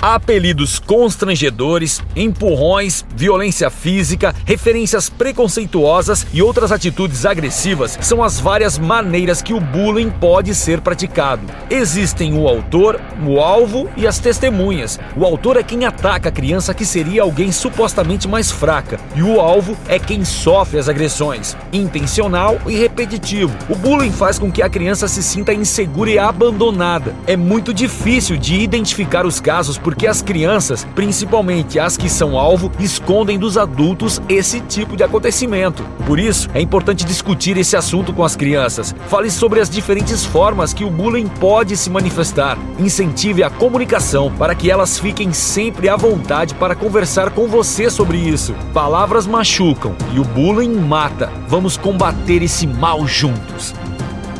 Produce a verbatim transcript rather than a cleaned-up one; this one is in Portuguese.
Apelidos constrangedores, empurrões, violência física, referências preconceituosas e outras atitudes agressivas são as várias maneiras que o bullying pode ser praticado. Existem o autor, o alvo e as testemunhas. O autor é quem ataca a criança, que seria alguém supostamente mais fraca, e o alvo é quem sofre as agressões. Intencional e repetitivo. O bullying faz com que a criança se sinta insegura e abandonada. É muito difícil de identificar os casos porque as crianças, principalmente as que são alvo, escondem dos adultos esse tipo de acontecimento. Por isso, é importante discutir esse assunto com as crianças. Fale sobre as diferentes formas que o bullying pode se manifestar. Incentive a comunicação para que elas fiquem sempre à vontade para conversar com você sobre isso. Palavras machucam e o bullying mata. Vamos combater esse mal juntos.